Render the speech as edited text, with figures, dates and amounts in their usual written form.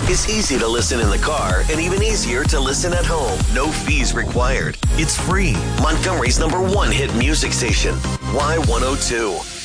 It's easy to listen in the car and even easier to listen at home. No fees required. It's free. Montgomery's #1 hit music station, Y102.